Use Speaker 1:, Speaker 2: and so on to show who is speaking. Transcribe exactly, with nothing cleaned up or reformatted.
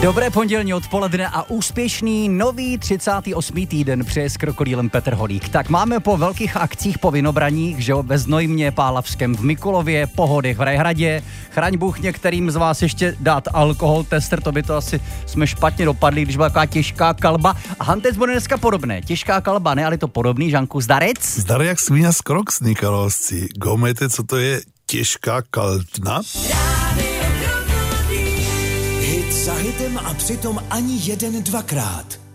Speaker 1: Dobré pondělní odpoledne a úspěšný nový třicátý osmý týden přeje s krokodýlem Petr Holík. Tak máme po velkých akcích po Vinobraních, že jo, ve Znojmě, Pálavském, v Mikulově, Pohodech v Rajhradě. Chraň Bůh některým z vás ještě dát alkohol tester, to by to asi jsme špatně dopadli, když byla taková těžká kalba. A Hantec bude dneska podobné. Těžká kalba, ne, ale to podobný. Žanku, zdarec?
Speaker 2: Zdar jak svíňa z kroksný, kalosci. Gomete, co to je těžká kaltna?
Speaker 3: Hit za hitem a přitom ani jeden dvakrát.